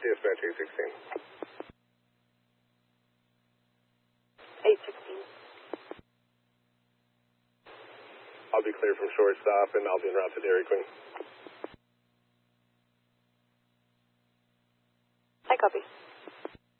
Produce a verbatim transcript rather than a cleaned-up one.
dispatch eight sixteen. eight sixteen. I'll be clear from shortstop, and I'll be en route to Dairy Queen. I copy.